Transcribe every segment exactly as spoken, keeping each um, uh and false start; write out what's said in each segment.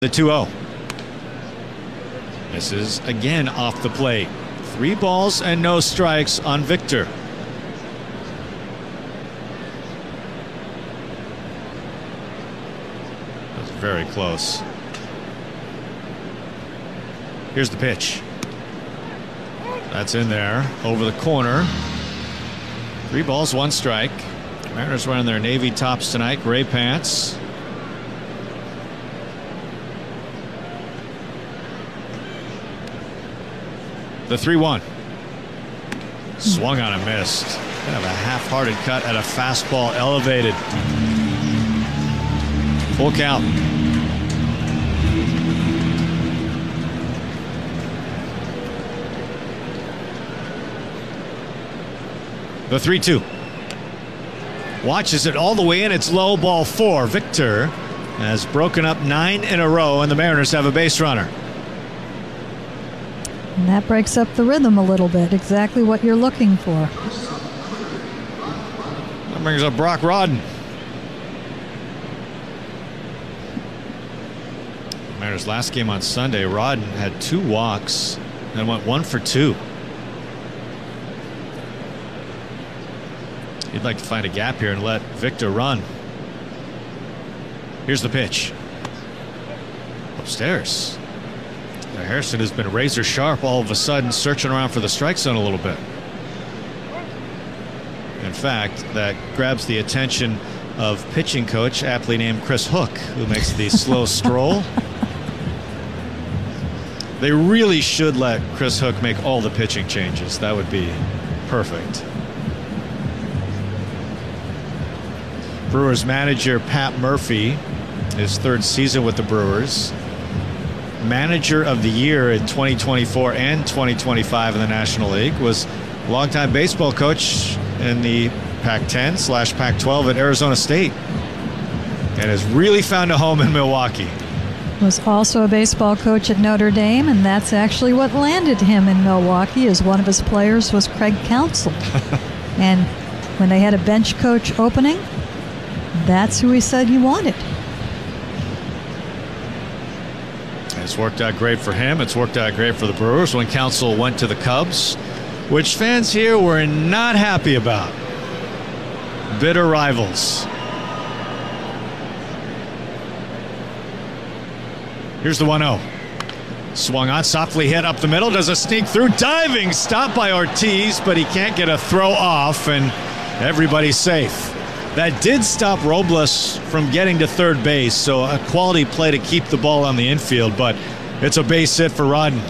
The two oh. This is again off the plate. Three balls and no strikes on Victor. That was very close. Here's the pitch. That's in there over the corner. Three balls, one strike. Mariners wearing their navy tops tonight, gray pants. The three one. Swung on and missed. Kind of a half-hearted cut at a fastball elevated. Full count. The three two. Watches it all the way in. It's low, ball four. Victor has broken up nine in a row, and the Mariners have a base runner. And that breaks up the rhythm a little bit. Exactly what you're looking for. That brings up Brock Rodden. Mariners' last game on Sunday, Rodden had two walks and went one for two. He'd like to find a gap here and let Victor run. Here's the pitch. Upstairs. Now Harrison has been razor sharp all of a sudden, searching around for the strike zone a little bit. In fact, that grabs the attention of pitching coach, aptly named Chris Hook, who makes the slow stroll. They really should let Chris Hook make all the pitching changes. That would be perfect. Brewers manager Pat Murphy, his third season with the Brewers. Manager of the year in twenty twenty-four and twenty twenty-five in the National League. Was longtime baseball coach in the Pac ten slash Pac twelve at Arizona State. And has really found a home in Milwaukee. Was also a baseball coach at Notre Dame, and that's actually what landed him in Milwaukee, as one of his players was Craig Counsell. And when they had a bench coach opening, that's who he said he wanted. It's worked out great for him. It's worked out great for the Brewers when Counsell went to the Cubs, which fans here were not happy about. Bitter rivals. Here's the one oh. Swung on, softly hit up the middle, does a sneak through, diving stop by Ortiz, but he can't get a throw off, and everybody's safe. That did stop Robles from getting to third base, so a quality play to keep the ball on the infield, but it's a base hit for Rodden.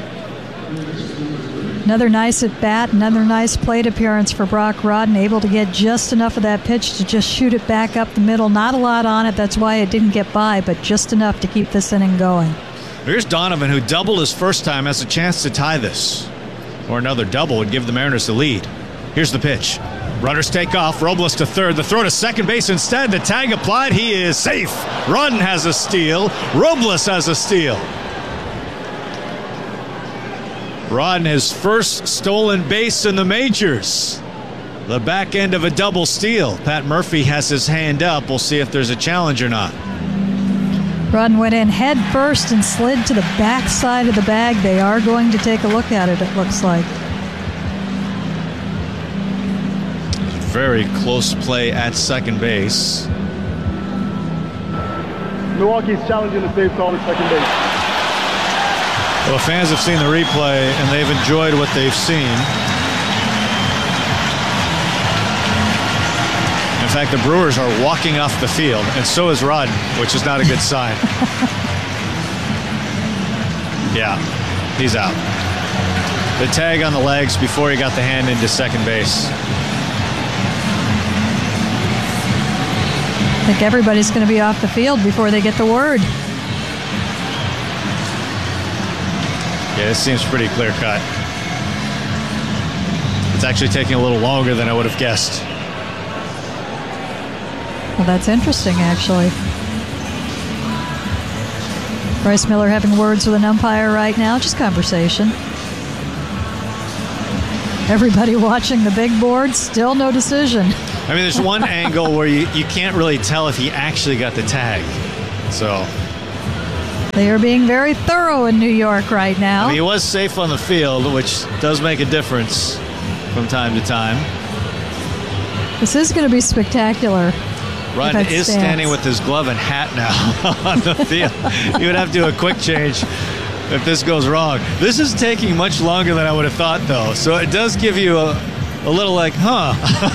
Another nice at bat, another nice plate appearance for Brock Rodden, able to get just enough of that pitch to just shoot it back up the middle. Not a lot on it, that's why it didn't get by, but just enough to keep this inning going. Here's Donovan, who doubled his first time, has a chance to tie this. Or another double would give the Mariners the lead. Here's the pitch. Runners take off. Robles to third. The throw to second base instead. The tag applied. He is safe. Rodden has a steal. Robles has a steal. Rodden, his first stolen base in the majors. The back end of a double steal. Pat Murphy has his hand up. We'll see if there's a challenge or not. Rodden went in head first and slid to the back side of the bag. They are going to take a look at it, it looks like. Very close play at second base. Milwaukee's challenging the safe call at second base. Well, fans have seen the replay and they've enjoyed what they've seen. In fact, the Brewers are walking off the field, and so is Rodden, which is not a good sign. Yeah, he's out. The tag on the legs before he got the hand into second base. I think everybody's going to be off the field before they get the word. Yeah, this seems pretty clear cut. It's actually taking a little longer than I would have guessed. Well, that's interesting, actually. Bryce Miller having words with an umpire right now, just conversation. Everybody watching the big board, still no decision. I mean, there's one angle where you, you can't really tell if he actually got the tag. So They are being very thorough in New York right now. I mean, he was safe on the field, which does make a difference from time to time. This is going to be spectacular. Run is stands. standing with his glove and hat now on the field. He would have to do a quick change if this goes wrong. This is taking much longer than I would have thought, though. So it does give you a, a little like, huh?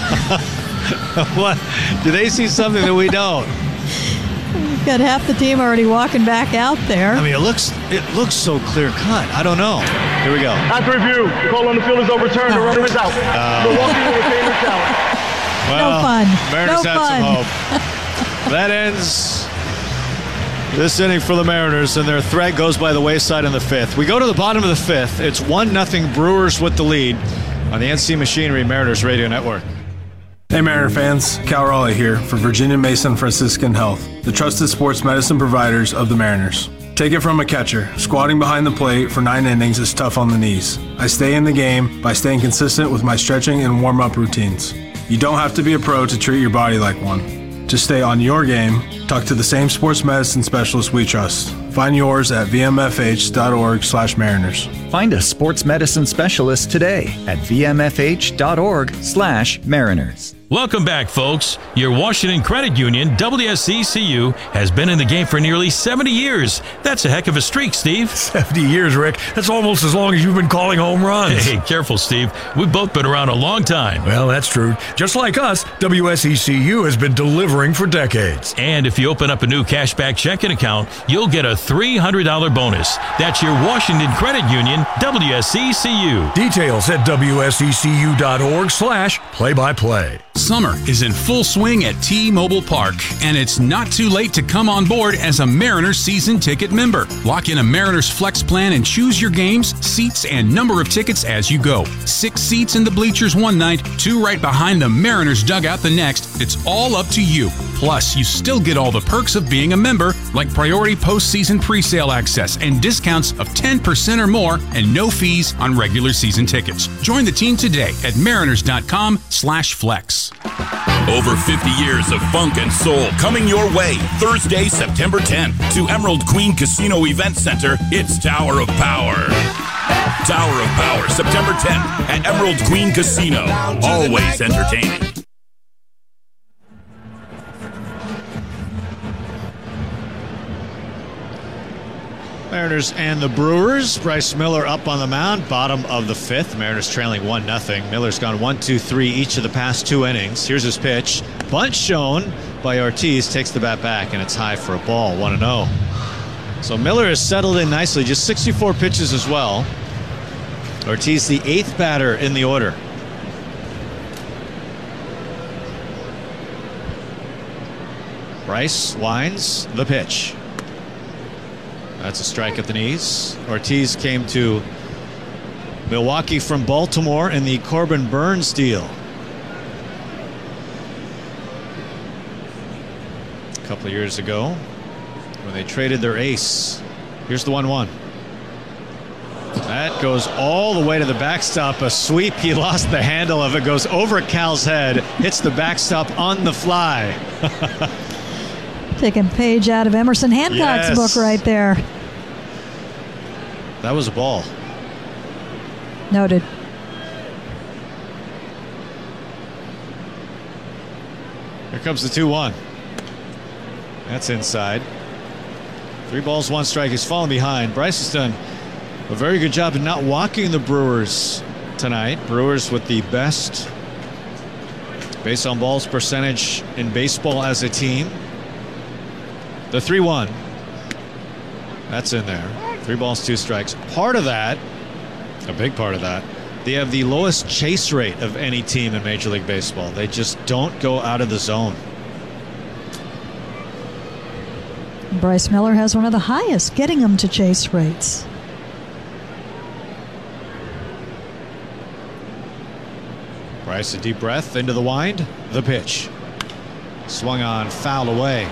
What? Do they see something that we don't? We've got half the team already walking back out there. I mean, it looks it looks so clear cut. I don't know. Here we go. After review, the call on the field is overturned. The runner is out. Uh, Milwaukee will retain their challenge. Well, no fun. Mariners no had fun. some hope. That ends this inning for the Mariners, and their threat goes by the wayside in the fifth. We go to the bottom of the fifth. It's one nothing Brewers with the lead on the N C Machinery Mariners Radio Network. Hey Mariner fans, Cal Raleigh here for Virginia Mason Franciscan Health, the trusted sports medicine providers of the Mariners. Take it from a catcher. Squatting behind the plate for nine innings is tough on the knees. I stay in the game by staying consistent with my stretching and warm-up routines. You don't have to be a pro to treat your body like one. To stay on your game, talk to the same sports medicine specialist we trust. Find yours at v m f h dot org slash mariners. Find a sports medicine specialist today at v m f h dot org slash mariners. Welcome back, folks. Your Washington Credit Union, W S E C U, has been in the game for nearly seventy years. That's a heck of a streak, Steve. seventy years, Rick. That's almost as long as you've been calling home runs. Hey, careful, Steve. We've both been around a long time. Well, that's true. Just like us, W S E C U has been delivering for decades. And if you open up a new cashback checking account, you'll get a three hundred dollars bonus. That's your Washington Credit Union, W S E C U. Details at W S E C U dot org slash play-by-play. Summer is in full swing at T-Mobile Park, and it's not too late to come on board as a Mariners season ticket member. Lock in a Mariners Flex plan and choose your games, seats, and number of tickets as you go. Six seats in the bleachers one night, two right behind the Mariners dugout the next. It's all up to you. Plus, you still get all the perks of being a member, like priority postseason presale access and discounts of ten percent or more and no fees on regular season tickets. Join the team today at mariners dot com slash flex. Over fifty years of funk and soul coming your way. Thursday, September tenth, to Emerald Queen Casino Event Center. It's Tower of Power. Tower of Power, September tenth at Emerald Queen Casino. Always entertaining. Mariners and the Brewers. Bryce Miller up on the mound, bottom of the fifth. Mariners trailing one nothing. Miller's gone one, two, three each of the past two innings. Here's his pitch. Bunt shown by Ortiz. Takes the bat back, and it's high for a ball. one and oh. So Miller has settled in nicely. Just sixty-four pitches as well. Ortiz, the eighth batter in the order. Bryce winds the pitch. That's a strike at the knees. Ortiz came to Milwaukee from Baltimore in the Corbin Burns deal. A couple of years ago when they traded their ace. Here's the one one. That goes all the way to the backstop. A sweep. He lost the handle of it. Goes over Cal's head. Hits the backstop on the fly. Taking page out of Emerson Hancock's yes. book right there. That was a ball. Noted. Here comes the two one. That's inside. Three balls, one strike. He's fallen behind. Bryce has done a very good job of not walking the Brewers tonight. Brewers with the best base on balls percentage in baseball as a team. The three one. That's in there. Three balls, two strikes. Part of that, a big part of that, they have the lowest chase rate of any team in Major League Baseball. They just don't go out of the zone. Bryce Miller has one of the highest getting them to chase rates. Bryce, a deep breath into the wind. The pitch. Swung on, foul away.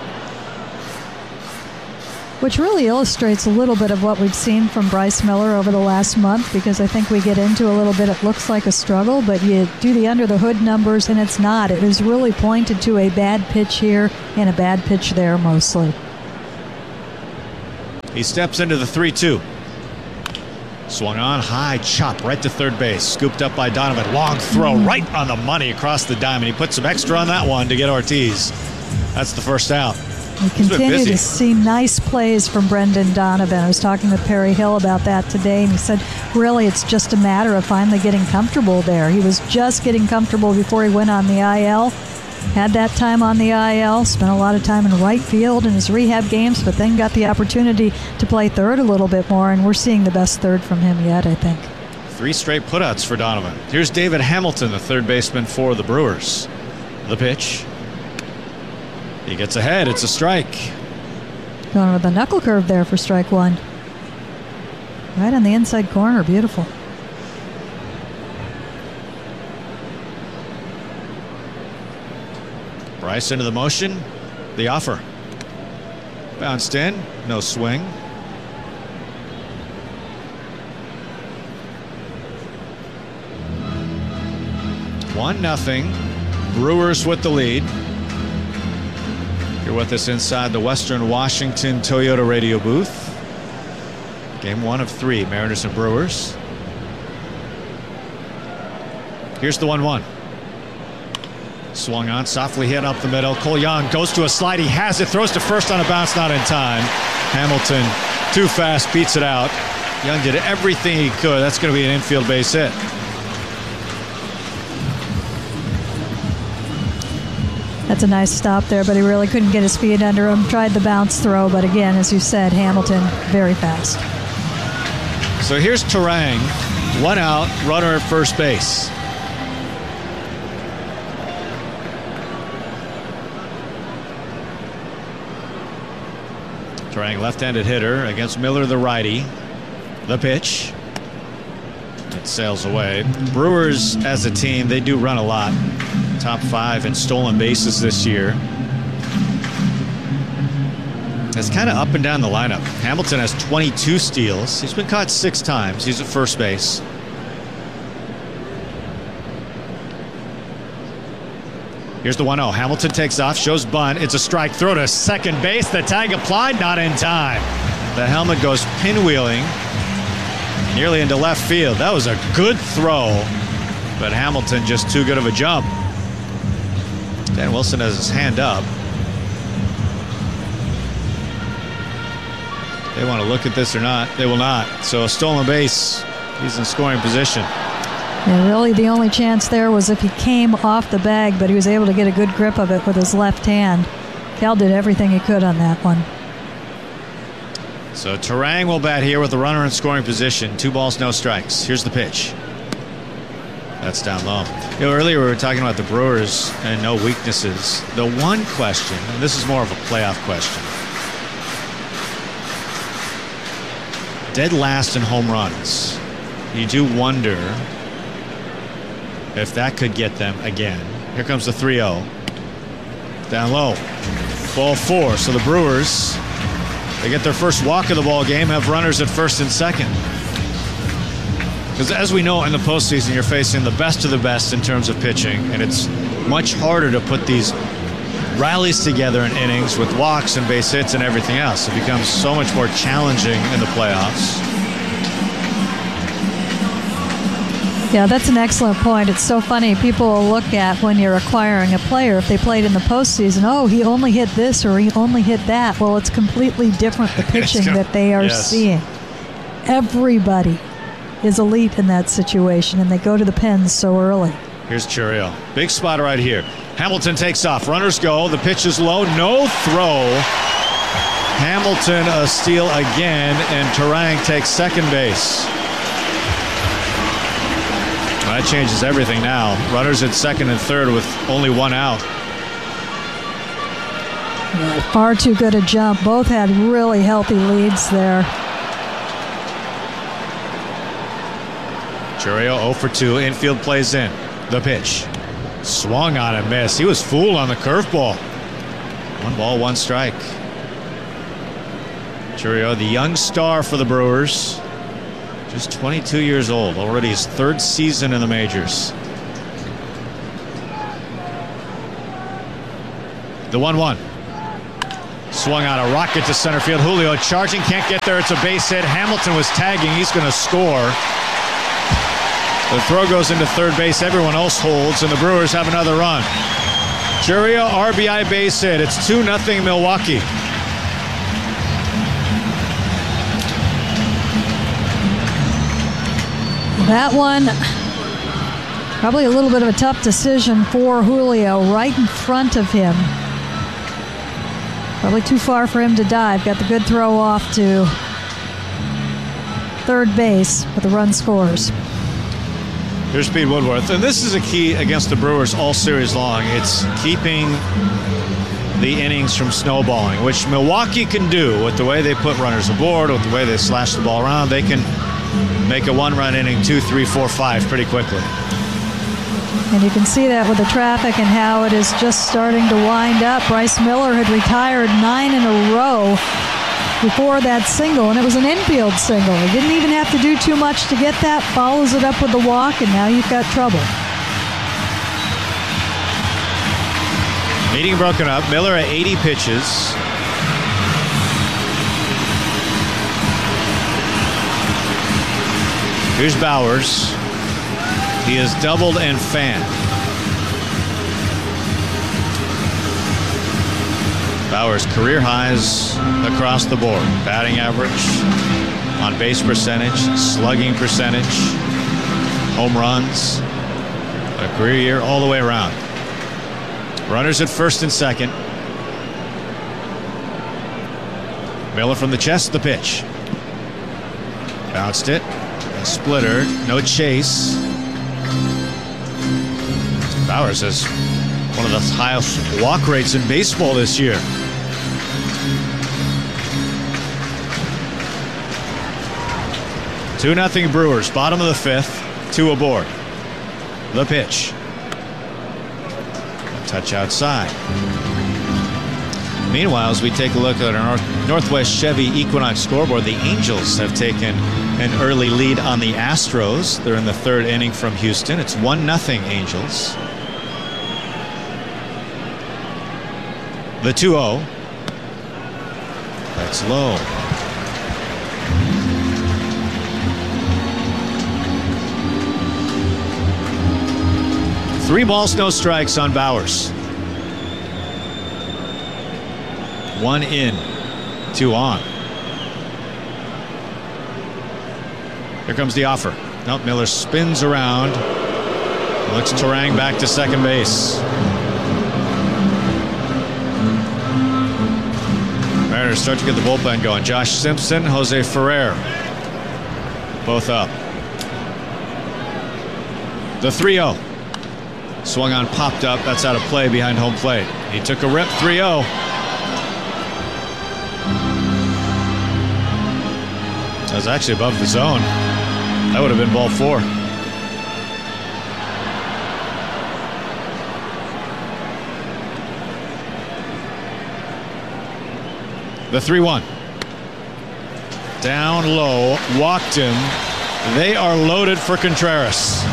Which really illustrates a little bit of what we've seen from Bryce Miller over the last month, because I think we get into a little bit, it looks like a struggle, but you do the under the hood numbers and it's not. It is really pointed to a bad pitch here and a bad pitch there mostly. He steps into the three two. Swung on, high chop right to third base. Scooped up by Donovan. Long throw right on the money across the diamond. He put some extra on that one to get Ortiz. That's the first out. We continue to see nice plays from Brendan Donovan. I was talking with Perry Hill about that today, and he said really it's just a matter of finally getting comfortable there. He was just getting comfortable before he went on the I L. Had that time on the I L, spent a lot of time in right field in his rehab games, but then got the opportunity to play third a little bit more, and we're seeing the best third from him yet, I think. Three straight putouts for Donovan. Here's David Hamilton, the third baseman for the Brewers. The pitch. He gets ahead. It's a strike. Going with a knuckle curve there for strike one. Right on the inside corner. Beautiful. Bryce into the motion. The offer. Bounced in. No swing. One nothing. Brewers with the lead. You're with us inside the Western Washington Toyota radio booth. Game one of three, Mariners and Brewers. Here's the one one. Swung on, softly hit up the middle. Cole Young goes to a slide. He has it, throws to first on a bounce, not in time. Hamilton, too fast, beats it out. Young did everything he could. That's going to be an infield base hit. That's a nice stop there, but he really couldn't get his feet under him. Tried the bounce throw, but again, as you said, Hamilton very fast. So here's Turang, one out, runner at first base. Turang, left-handed hitter against Miller, the righty. The pitch. It sails away. Brewers, as a team, they do run a lot. Top five in stolen bases this year. It's kind of up and down the lineup. Hamilton has twenty-two steals. He's been caught six times. He's at first base. Here's the one oh. Hamilton takes off, shows bunt. It's a strike. Throw to second base. The tag applied, not in time. The helmet goes pinwheeling nearly into left field. That was a good throw, but Hamilton just too good of a jump. Dan Wilson has his hand up. They want to look at this or not. They will not. So a stolen base. He's in scoring position. Yeah, really the only chance there was if he came off the bag, but he was able to get a good grip of it with his left hand. Cal did everything he could on that one. So Turang will bat here with the runner in scoring position. Two balls, no strikes. Here's the pitch. That's down low. You know, earlier we were talking about the Brewers and no weaknesses. The one question, and this is more of a playoff question. Dead last in home runs. You do wonder if that could get them again. Here comes the three oh. Down low. Ball four. So the Brewers, they get their first walk of the ball game, have runners at first and second. Because as we know in the postseason, you're facing the best of the best in terms of pitching, and it's much harder to put these rallies together in innings with walks and base hits and everything else. It becomes so much more challenging in the playoffs. Yeah, that's an excellent point. It's so funny. People will look at when you're acquiring a player, if they played in the postseason, oh, he only hit this or he only hit that. Well, it's completely different, the pitching that they are yes. seeing. Everybody is elite in that situation, and they go to the pens so early. Here's Churiel. Big spot right here. Hamilton takes off. Runners go. The pitch is low. No throw. Hamilton a steal again, and Turang takes second base. That changes everything now. Runners at second and third with only one out. Yeah, far too good a jump. Both had really healthy leads there. Churiel oh for two. Infield plays in. The pitch. Swung on and missed. He was fooled on the curveball. One ball, one strike. Churiel, the young star for the Brewers. Just twenty-two years old. Already his third season in the majors. The one one. Swung on a rocket to center field. Julio charging, can't get there. It's a base hit. Hamilton was tagging. He's going to score. The throw goes into third base. Everyone else holds, and the Brewers have another run. Chourio R B I base hit. It's two nothing Milwaukee. That one, probably a little bit of a tough decision for Julio, right in front of him. Probably too far for him to dive. Got the good throw off to third base, but the run scores. Here's Pete Woodworth, and this is a key against the Brewers all series long. It's keeping the innings from snowballing, which Milwaukee can do with the way they put runners aboard, with the way they slash the ball around. They can make a one-run inning two, three, four, five pretty quickly. And you can see that with the traffic and how it is just starting to wind up. Bryce Miller had retired nine in a row before that single, and it was an infield single. He didn't even have to do too much to get that. Follows it up with the walk, and now you've got trouble. Meeting broken up. Miller at eighty pitches. Here's Bowers. He is doubled and fanned. Bowers career highs across the board. Batting average, on base percentage, slugging percentage, home runs. A career year all the way around. Runners at first and second. Miller from the chest, the pitch. Bounced it. A splitter. No chase. Bowers has one of the highest walk rates in baseball this year. two nothing Brewers, bottom of the fifth, two aboard. The pitch. A touch outside. Meanwhile, as we take a look at our North Northwest Chevy Equinox scoreboard, the Angels have taken an early lead on the Astros. They're in the third inning from Houston. It's one nothing Angels. The two oh. That's low. Three balls, no strikes on Bowers. One in, two on. Here comes the offer. Nope, Miller spins around. Looks Turang back to second base. Mariners start to get the bullpen going. Josh Simpson, Jose Ferrer, both up. The three oh. Swung on, popped up. That's out of play behind home plate. He took a rip, three oh. That was actually above the zone. That would have been ball four. The three one. Down low, walked him. They are loaded for Contreras.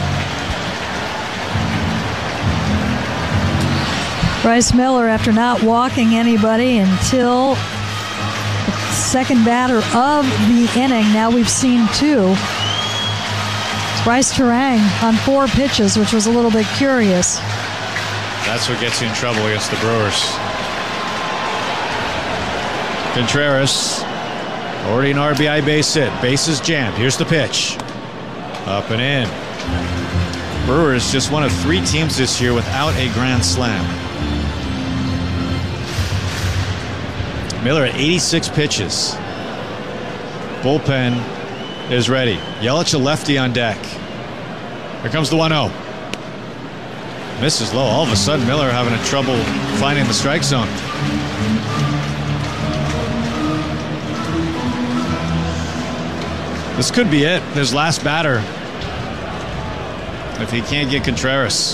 Bryce Miller, after not walking anybody until the second batter of the inning, now we've seen two. It's Bryce Turang on four pitches, which was a little bit curious. That's what gets you in trouble against the Brewers. Contreras, already an R B I base hit. Bases jammed. Here's the pitch. Up and in. Brewers just one of three teams this year without a grand slam. Miller at eighty-six pitches. Bullpen is ready. Yelich a lefty on deck. Here comes the one oh. Misses low. All of a sudden, Miller having a trouble finding the strike zone. This could be it. His last batter. If he can't get Contreras.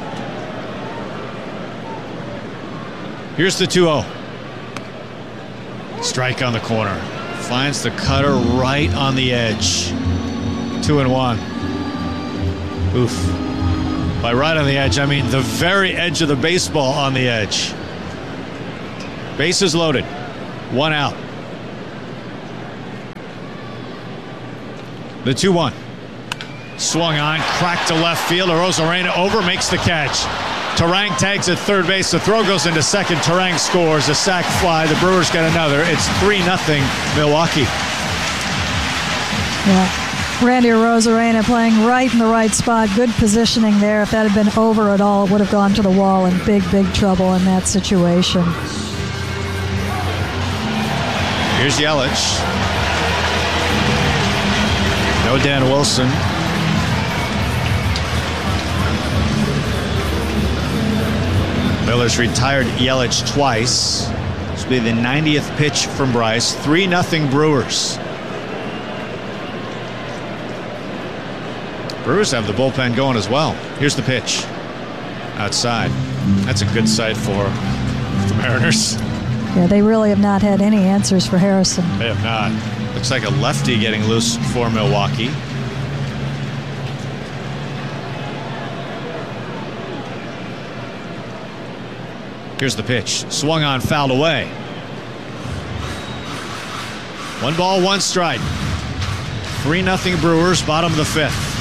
Here's the two oh. Strike on the corner. Finds the cutter right on the edge. Two and one. Oof. By right on the edge, I mean the very edge of the baseball on the edge. Bases loaded. One out. The two one. Swung on, cracked to left field. Arozarena over, makes the catch. Turang tags at third base. The throw goes into second. Turang scores a sac fly. The Brewers get another. It's three nothing Milwaukee. Yeah. Randy Arozarena playing right in the right spot. Good positioning there. If that had been over at all, it would have gone to the wall in big, big trouble in that situation. Here's Yelich. No Dan Wilson. Miller's retired Yelich twice. This will be the ninetieth pitch from Bryce. three nothing Brewers. Brewers have the bullpen going as well. Here's the pitch. Outside. That's a good sight for the Mariners. Yeah, they really have not had any answers for Harrison. They have not. Looks like a lefty getting loose for Milwaukee. Here's the pitch. Swung on, fouled away. One ball, one strike. three nothing Brewers, bottom of the fifth.